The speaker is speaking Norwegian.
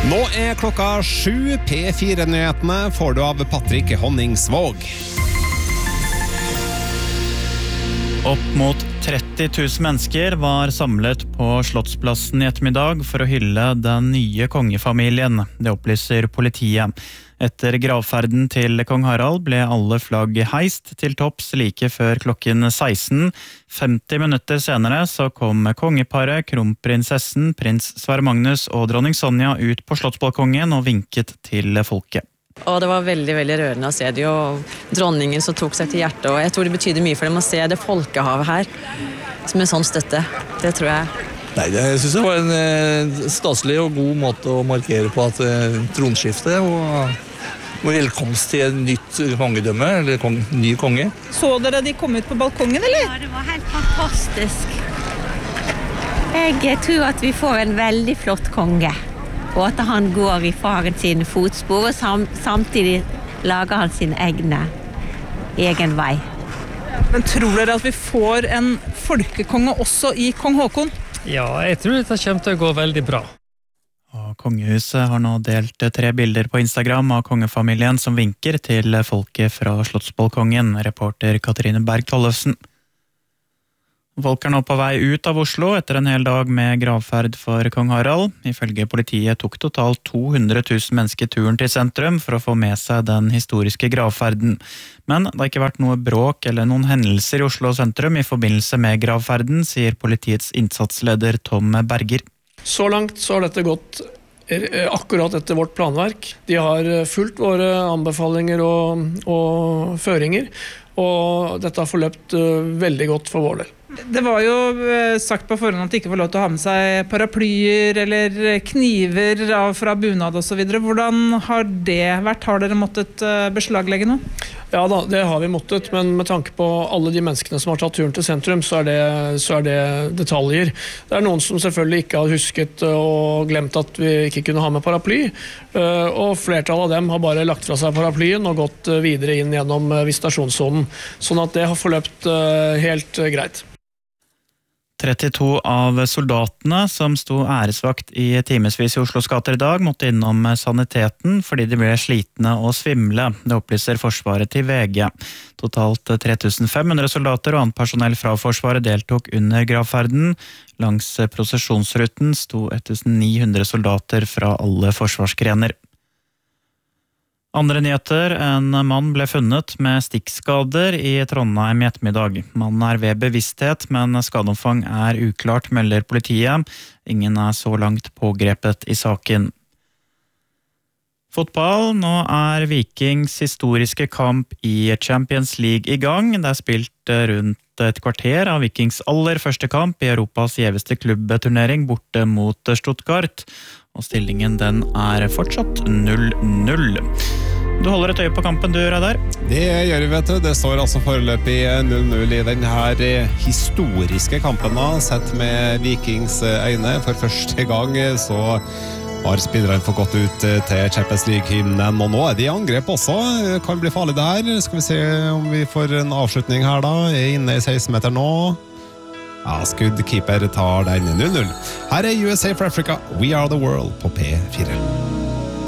Nå klokka 7. P4-nyhetene får du av Patrick Honningsvåg. Opp mot 30 000 mennesker var samlet på Slottsplassen i ettermiddag for å hylle den nye kongefamilien. Det opplyser politiet. Etter gravferden til kong Harald ble alle flagg heist til topps like før klokken 16. 50 minutter senere så kom kongeparet, kronprinsessen, prins Sverre Magnus og dronning Sonja ut på slottsbalkongen og vinket til folket. Og det var veldig, veldig rørende å se det, og dronningen som tok seg til hjertet, og jeg tror det betyder mye for dem å se det folkehavet her, som en sånn støtte. Det tror jeg. Nei, det synes jeg var en staselig og god måte å markere på at tronskifte og velkomst til et nytt kongedømme, eller ny konge. Så dere de kom ut på balkongen, eller? Ja, det var helt fantastisk. Jeg tror at vi får en veldig flott konge. Og at han går i faren sin fotspor, og samtidig lager han sin egen vei. Men tror dere at vi får en folkekonge også i kong Håkon? Ja, jeg tror dette kommer til å gå veldig bra. Og kongehuset har nå delt 3 bilder på Instagram av kongefamilien som vinker til folket fra Slottsbalkongen, reporter Katrine Berg Tollefsen. Folk nå på vei ut av Oslo etter en hel dag med gravferd for kong Harald. Ifølge politiet tok totalt 200 000 mennesker turen til sentrum for å få med seg den historiske gravferden. Men det har ikke vært noe bråk eller noen hendelser i Oslo sentrum i forbindelse med gravferden, sier politiets innsatsleder Tom Berger. Så langt så har dette gått akkurat etter vårt planverk. De har fulgt våre anbefalinger og føringer, og dette har forløpt veldig godt for vår del. Det var jo sagt på forhånd at de ikke får lov til å ha med seg paraplyer eller kniver fra bunad og så videre. Hvordan har det vært? Har dere måttet beslaglegge noe? Ja da, det har vi måttet, men med tanke på alle de menneskene som har tatt turen til sentrum, så er det detaljer. Det noen som selvfølgelig ikke har husket og glemt at vi ikke kunne ha med paraply, og flertallet av dem har bare lagt fra seg paraplyen og gått videre inn gjennom visitasjonssonen, sånn at det har forløpt helt greit. 32 av soldatene som sto æresvakt i timesvis i Oslos gater i dag måtte innom saniteten fordi de ble slitne og svimle. Det opplyser Forsvaret til VG. Totalt 3500 soldater og annet personell fra Forsvaret deltok under gravferden. Langs prosesjonsruten sto 1900 soldater fra alle forsvarsgrener. Andre nyheter, en mann ble funnet med stikkskader i Trondheim i ettermiddag. Mannen ved bevissthet, men skadeomfang uklart, melder politiet. Ingen så langt pågrepet i saken. Fotball, nå Vikings historiske kamp i Champions League i gang. Det spilt rundt et kvarter av Vikings aller første kamp i Europas gjeveste klubbturnering borte mot Stuttgart. Og stillingen den fortsatt 0-0. Du holder et øye på kampen, du, Reidar? Det gjør vi, vet du. Det står altså foreløpig 0-0 i denne historiske kampen, sett med Vikings øyne. For første gang så har spillerne fått gått ut til Champions League-hymnen, og nå de i angrep også. Kan bli farlig det her. Skal vi se om vi får en avslutning her da. Inne i 16-meter nå. Ja, skuddkeeper tar den 0-0. Her USA for Africa, We Are The World på P4.